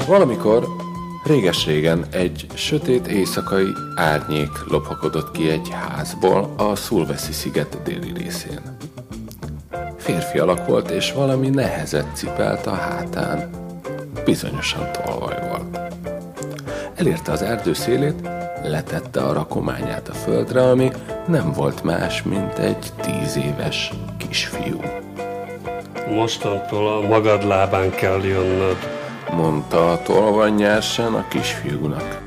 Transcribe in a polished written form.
Valamikor, réges-régen egy sötét éjszakai árnyék lophakodott ki egy házból a Sulawesi-sziget déli részén. Férfi alak volt, és valami nehezet cipelt a hátán. Bizonyosan tolvaj volt. Elérte az erdő szélét, letette a rakományát a földre, ami nem volt más, mint egy 10 éves kisfiú. Mostantól a magad lábán kell jönnöd, Mondta a tolvaj nyersen a kisfiúnak.